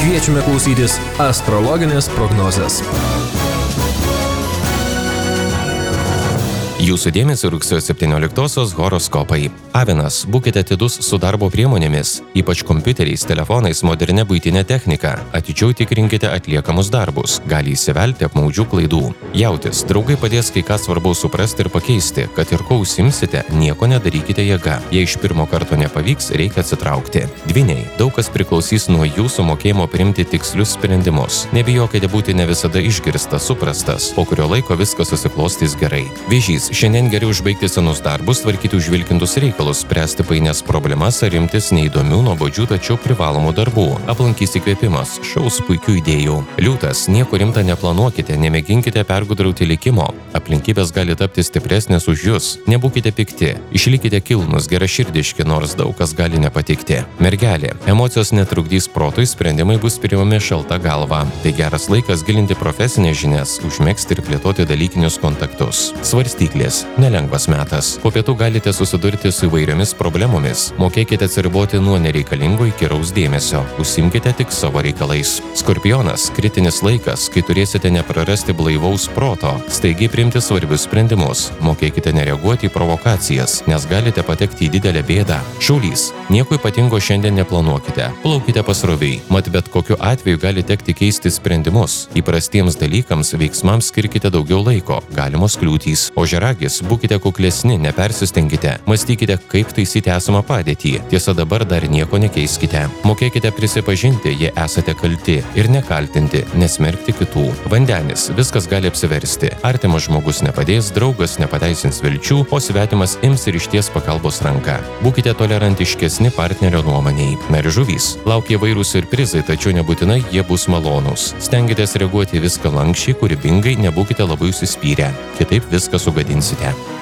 Kviečiame klausytis astrologinės prognozės. Jūsų dėmesio rugsėjo 17-osios horoskopai. Avinas, būkite atidus su darbo priemonėmis, ypač kompiuteriais, telefonais, modernė buitinė technika. Atidžiau tikrinkite atliekamus darbus, gali įsivelti apmaudžių klaidų. Jautis, draugai padės kai ką svarbaus suprasti ir pakeisti, kad ir ko užsimsite, nieko nedarykite jėga. Jei iš pirmo karto nepavyks, reikia atsitraukti. Dvyniai, daug kas priklausys nuo jūsų mokėjimo priimti tikslius sprendimus. Nebijokite būti ne visada išgirstas, suprastas, po kurio laiko viskas susiklostys gerai. Vėžys, šiandien geriau užbaigti senus darbus, tvarkyti užvilkintus reikalus, spręsti painias problemas ar imtis neįdomių, nuobodžių, tačiau privalomų darbų. Aplankys įkvėpimas, šaus puikių idėjų. Liūtas, nieko rimta neplanuokite, nemėginkite pergudrauti likimo. Aplinkybės gali tapti stipresnės už jūs. Nebūkite pikti, išlikite kilnus, geraširdiški, nors daug kas gali nepatikti. Mergelė, emocijos netrukdys protui, sprendimai bus priimami šalta galva. Tai geras laikas gilinti profesinės žinias, užmegzti ir plėtoti dalykinius kontaktus. Svarstyklės, nelengvas metas. Po pietų galite susidurti su įvairiomis problemomis. Mokėkite atsiriboti nuo nereikalingo įkyraus dėmesio. Užsimkite tik savo reikalais. Skorpionas, kritinis laikas, kai turėsite neprarasti blaivaus proto, staigiai priimti svarbius sprendimus. Mokėkite nereaguoti į provokacijas, nes galite patekti į didelę bėdą. Šaulys, nieko ypatingo šiandien neplanuokite. Plaukite pasroviai, mat bet kokiu atveju gali tekti keisti sprendimus. Įprastiems dalykams, veiksmams skirkite daugiau laiko, galimos kliūtys. Ožiaragis, būkite kuklesni, nepersistengite. Mąstykite, kaip taisyti esamą padėtį. Tiesa, dabar dar nieko nekeiskite. Mokėkite prisipažinti, jei esate kalti, ir nekaltinti, nesmerkti kitų. Vandenis, viskas gali apsiversti. Artimas žmogus nepadės, draugas nepateisins vilčių, o svetimas ims ir išties pagalbos ranką. Būkite tolerantiškesni partnerio nuomoniai. Žuvys, laukia įvairūs siurprizai, tačiau nebūtinai jie bus malonūs. Stenkitės reaguoti viską lankščiai, kūrybingai, nebūkite labai užsispyrę. Kitaip viską sugadinsite.